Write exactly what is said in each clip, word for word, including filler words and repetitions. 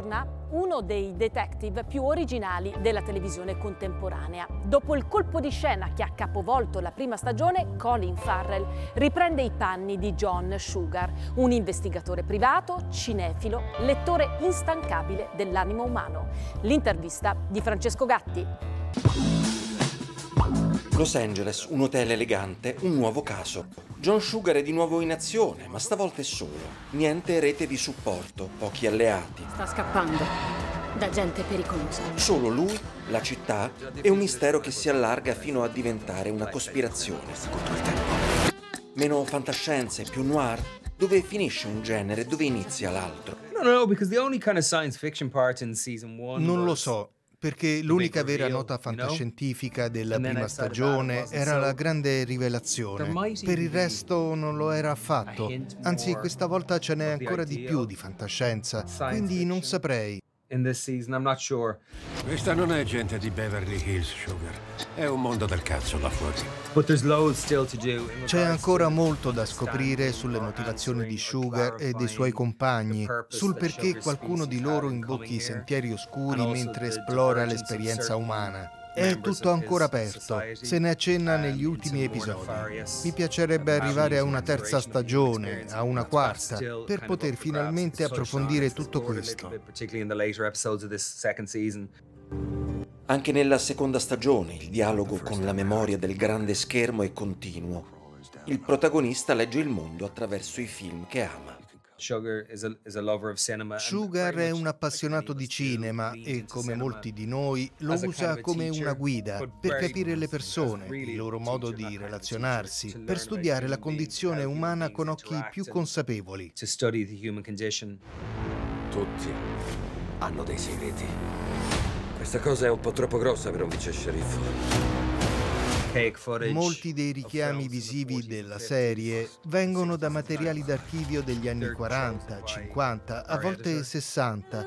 torna uno dei detective più originali della televisione contemporanea. Dopo il colpo di scena che ha capovolto la prima stagione, Colin Farrell riprende i panni di John Sugar, un investigatore privato, cinefilo, lettore instancabile dell'animo umano. L'intervista di Francesco Gatti. Los Angeles, un hotel elegante, un nuovo caso. John Sugar è di nuovo in azione, ma stavolta è solo. Niente rete di supporto, pochi alleati. Sta scappando da gente pericolosa. Solo lui, la città e un mistero che si allarga fino a diventare una cospirazione. Meno fantascienza e più noir. Dove finisce un genere, dove inizia l'altro? Non lo so. Perché l'unica vera nota fantascientifica della prima stagione era la grande rivelazione. Per il resto non lo era affatto. Anzi, questa volta ce n'è ancora di più di fantascienza, quindi non saprei. Questa non è gente di Beverly Hills, Sugar. È un mondo del cazzo là fuori. C'è ancora molto da scoprire sulle motivazioni di Sugar e dei suoi compagni, sul perché qualcuno di loro imbocchi sentieri oscuri mentre esplora l'esperienza umana. È tutto ancora aperto, se ne accenna negli ultimi episodi. Mi piacerebbe arrivare a una terza stagione, a una quarta, per poter finalmente approfondire tutto questo. Anche nella seconda stagione il dialogo con la memoria del grande schermo è continuo. Il protagonista legge il mondo attraverso i film che ama. Sugar è un appassionato di cinema e, come molti di noi, lo usa come una guida per capire le persone, il loro modo di relazionarsi, per studiare la condizione umana con occhi più consapevoli. Tutti hanno dei segreti. Questa cosa è un po' troppo grossa per un vice sceriffo. Molti dei richiami visivi della serie vengono da materiali d'archivio degli anni quaranta, cinquanta, a volte sessanta.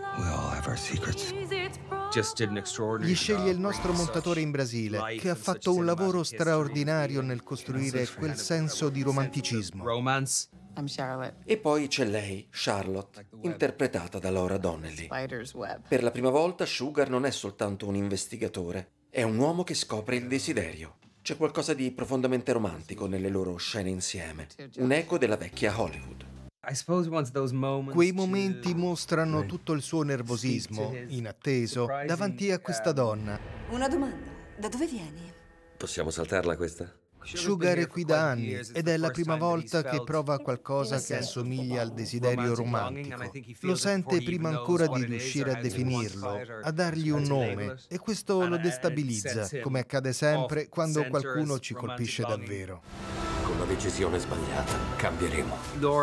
Gli sceglie il nostro montatore in Brasile, che ha fatto un lavoro straordinario nel costruire quel senso di romanticismo. E poi c'è lei, Charlotte, interpretata da Laura Donnelly. Per la prima volta Sugar non è soltanto un investigatore, è un uomo che scopre il desiderio. C'è qualcosa di profondamente romantico nelle loro scene insieme, un eco della vecchia Hollywood. Quei momenti mostrano tutto il suo nervosismo, inatteso, davanti a questa donna. Una domanda, da dove vieni? Possiamo saltarla questa? Sugar è qui da anni ed è la prima volta che prova qualcosa che assomiglia al desiderio romantico. Lo sente prima ancora di riuscire a definirlo, a dargli un nome, e questo lo destabilizza, come accade sempre quando qualcuno ci colpisce davvero. Con la decisione sbagliata cambieremo.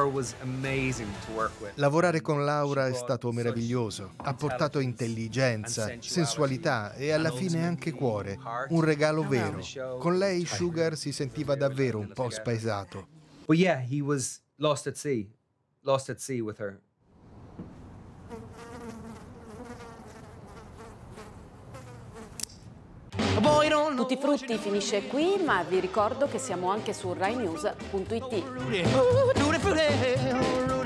Lavorare con Laura è stato meraviglioso. Ha portato intelligenza, sensualità e alla fine anche cuore. Un regalo vero. Con lei Sugar si sentiva davvero un po' spaesato. But yeah, he was lost at sea. Lost at sea with her. Tutti frutti finisce qui, ma vi ricordo che siamo anche su rai news punto it.